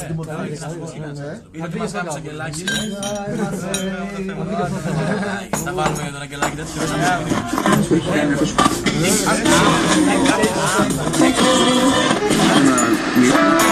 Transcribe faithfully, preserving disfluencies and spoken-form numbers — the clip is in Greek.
Είναι ότι μας κάμψε αγγελάκι. Θα βάλουμε τον αγγελάκι τέτοιο.